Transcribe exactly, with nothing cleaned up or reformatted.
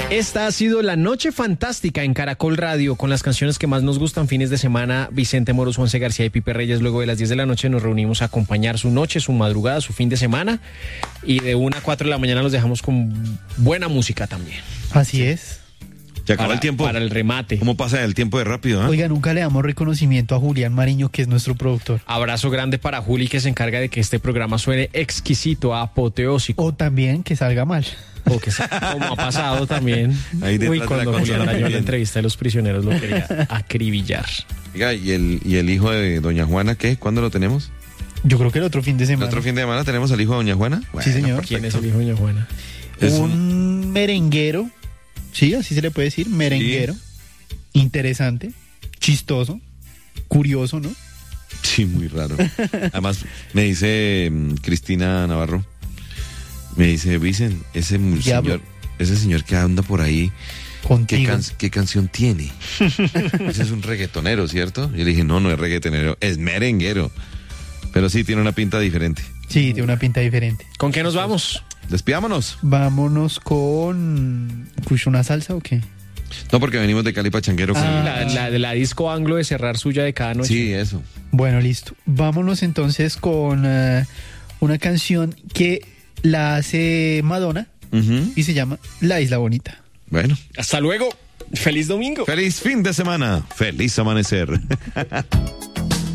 Esta ha sido la noche fantástica en Caracol Radio con las canciones que más nos gustan fines de semana. Vicente Moros, Juanse García y Pipe Reyes. Luego de las diez de la noche nos reunimos a acompañar su noche, su madrugada, su fin de semana. Y de una a cuatro de la mañana los dejamos con buena música también. Así es. Se acaba Para, el tiempo. para el remate. ¿Cómo pasa el tiempo de rápido? ¿eh? Oiga, nunca le damos reconocimiento a Julián Mariño, que es nuestro productor. Abrazo grande para Juli, que se encarga de que este programa suene exquisito, apoteósico. O también que salga mal. O que sea, como ha pasado también. Ahí detrás Uy, de la cuando consola Julián dañó la también. entrevista de los prisioneros lo quería acribillar. Oiga, ¿y el, ¿y el hijo de doña Juana qué? ¿Cuándo lo tenemos? Yo creo que el otro fin de ¿El semana. otro fin de semana tenemos al hijo de doña Juana? Sí, señor. ¿Quién es el hijo de doña Juana? Es un... un- merenguero. Sí, así se le puede decir. Merenguero. Interesante. Chistoso. Curioso, ¿no? Sí, muy raro. Además, me dice mm, Cristina Navarro, me dice, Vicen, ese mu- Diablo. señor, ese señor que anda por ahí, ¿qué, Contigo. can- qué canción tiene? Ese es un reggaetonero, ¿cierto? Yo le dije, no, no es reggaetonero, es merenguero. Pero sí, tiene una pinta diferente. Sí, tiene una pinta diferente. ¿Con qué nos vamos? Despidámonos. Vámonos con... ¿Cush una salsa o qué? No, porque venimos de Cali Pachanguero. con- Ah. La, la de la disco anglo de cerrar suya de cada noche. Sí, eso. Bueno, listo. Vámonos entonces con eh, una canción que la hace Madonna Ujú. y se llama La Isla Bonita. Bueno, Hasta luego. Feliz domingo. feliz fin de semana. Feliz amanecer.